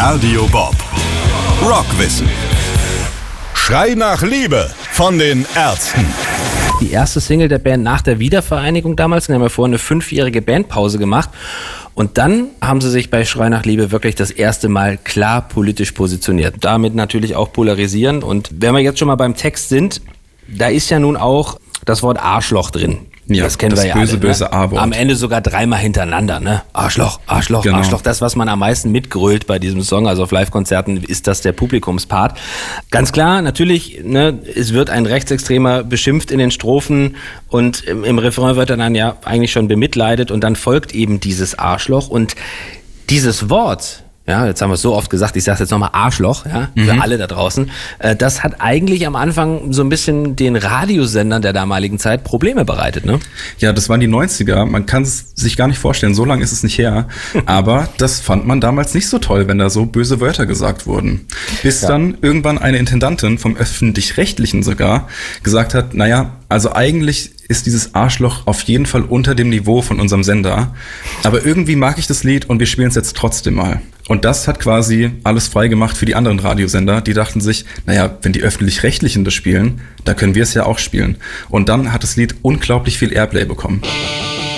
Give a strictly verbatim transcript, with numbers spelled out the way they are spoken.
Radio Bob. Rockwissen. Schrei nach Liebe von den Ärzten. Die erste Single der Band nach der Wiedervereinigung damals, die haben ja vorher eine fünfjährige Bandpause gemacht. Und dann haben sie sich bei Schrei nach Liebe wirklich das erste Mal klar politisch positioniert. Damit natürlich auch polarisierend. Und wenn wir jetzt schon mal beim Text sind, da ist ja nun auch das Wort Arschloch drin. Ja, das kennen das wir ja böse, alle, böse ne? A-Wort. Am Ende sogar dreimal hintereinander, ne? Arschloch, Arschloch, Genau. Arschloch. Das, was man am meisten mitgrölt bei diesem Song, also auf Live-Konzerten, ist das der Publikumspart. Ganz klar, natürlich, ne, es wird ein Rechtsextremer beschimpft in den Strophen und im, im Refrain wird er dann ja eigentlich schon bemitleidet und dann folgt eben dieses Arschloch und dieses Wort, ja, jetzt haben wir es so oft gesagt, ich sage jetzt nochmal Arschloch, ja, für Mhm. alle da draußen. Äh, das hat eigentlich am Anfang so ein bisschen den Radiosendern der damaligen Zeit Probleme bereitet, ne? Ja, das waren die neunziger. Man kann es sich gar nicht vorstellen, so lange ist es nicht her. Aber das fand man damals nicht so toll, wenn da so böse Wörter gesagt wurden. Bis Ja. dann irgendwann eine Intendantin vom Öffentlich-Rechtlichen sogar gesagt hat, naja, also eigentlich ist dieses Arschloch auf jeden Fall unter dem Niveau von unserem Sender. Aber irgendwie mag ich das Lied und wir spielen es jetzt trotzdem mal. Und das hat quasi alles frei gemacht für die anderen Radiosender. Die dachten sich, naja, wenn die Öffentlich-Rechtlichen das spielen, da können wir es ja auch spielen. Und dann hat das Lied unglaublich viel Airplay bekommen.